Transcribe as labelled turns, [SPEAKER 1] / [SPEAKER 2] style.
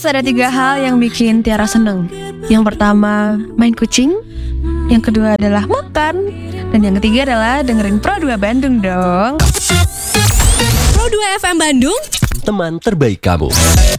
[SPEAKER 1] ada 3 hal yang bikin Tiara seneng. Yang pertama, main kucing. Yang kedua adalah makan. Dan yang ketiga adalah dengerin Pro 2 Bandung dong.
[SPEAKER 2] Pro 2 FM Bandung,
[SPEAKER 3] teman terbaik kamu.